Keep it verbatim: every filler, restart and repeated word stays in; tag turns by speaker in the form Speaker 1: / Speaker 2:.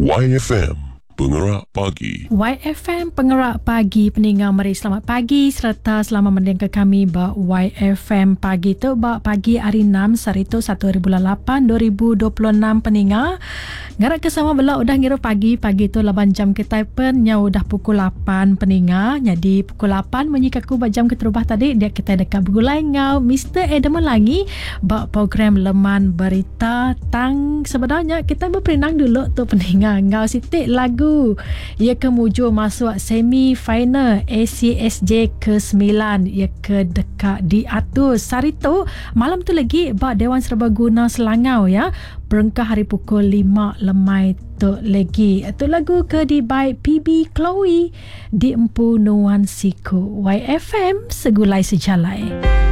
Speaker 1: Y F M Penggerak Pagi.
Speaker 2: Y F M Penggerak Pagi, pendengar mari selamat pagi serta selamat mendengar kami ba Y F M Pagi tu ba pagi hari enam Sarito satu hari bulan lapan dua ribu dua puluh enam pendengar. Ngarak ke sama bela udah ngira pagi pagi tu lapan jam kita pen nya udah pukul lapan pendengar. Jadi pukul lapan menyikaku ba jam keterubah tadi dia kita dekat bergulai ngau Mister Adam Melangi ba program Leman Berita tang sebenarnya kita berperenang dulu tu pendengar ngau sitik lagu ia kemuju masuk semi final A C S J ke sembilan ia ke dekat di atus Sarito malam tu lagi ba Dewan Serbaguna Selangau ya berengkah hari pukul lima lemai tu lagi itu lagu ke di by P B Chloe di Empu Nuan Siku. Y F M segulai sejalai.